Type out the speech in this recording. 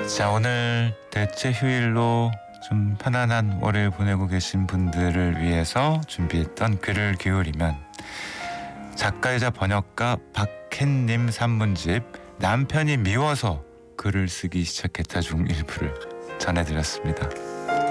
자, 오늘 대체 휴일로 좀 편안한 월요일 보내고 계신 분들을 위해서 준비했던 글을 기울이면, 작가이자 번역가 박햇님 산문집 남편이 미워서 글을 쓰기 시작했다 중 일부를 전해드렸습니다.